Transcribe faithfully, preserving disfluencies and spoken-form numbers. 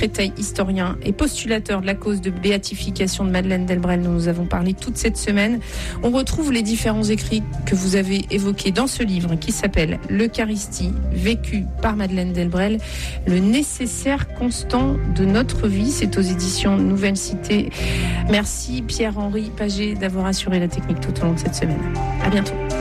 Créteil, historien et postulateur de la cause de béatification de Madeleine Delbrel, dont nous avons parlé toute cette semaine. On retrouve les différents écrits que vous avez évoqués dans ce livre qui s'appelle L'Eucharistie, vécue par Madeleine Delbrel, le nécessaire constant de notre vie. C'est aux éditions Nouvelle Cité. Merci Pierre-Henri Paget d'avoir assuré la technique tout au long de cette semaine. À bientôt.